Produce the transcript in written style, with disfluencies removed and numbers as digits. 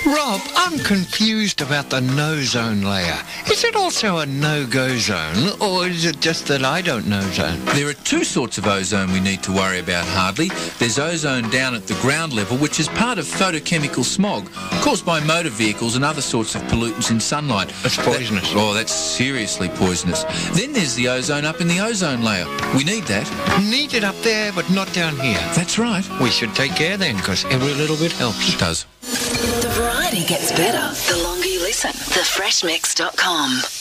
Rob, I'm confused about the no-zone layer. Is it also a no-go zone, or is it just that I don't know zone? There are two sorts of ozone we need to worry about, Hardly. There's ozone down at the ground level, which is part of photochemical smog, caused by motor vehicles and other sorts of pollutants in sunlight. That's poisonous. That's seriously poisonous. Then there's the ozone up in the ozone layer. We need that. Need it up there, but not down here. That's right. We should take care then, because every little bit helps. It does. The variety gets better the longer you listen. Thefreshmix.com.